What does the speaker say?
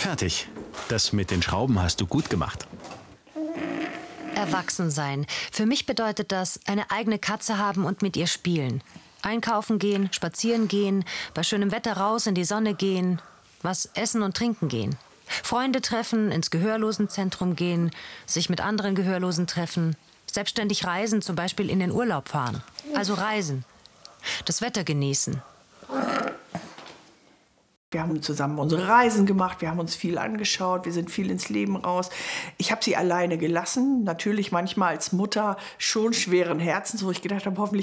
Fertig. Das mit den Schrauben hast du gut gemacht. Erwachsen sein. Für mich bedeutet das, eine eigene Katze haben und mit ihr spielen. Einkaufen gehen, spazieren gehen, bei schönem Wetter raus in die Sonne gehen, was essen und trinken gehen. Freunde treffen, ins Gehörlosenzentrum gehen, sich mit anderen Gehörlosen treffen, selbstständig reisen, zum Beispiel in den Urlaub fahren. Also reisen. Das Wetter genießen. Wir haben zusammen unsere Reisen gemacht, wir haben uns viel angeschaut, wir sind viel ins Leben raus. Ich habe sie alleine gelassen, natürlich manchmal als Mutter schon schweren Herzens, wo ich gedacht habe, hoffentlich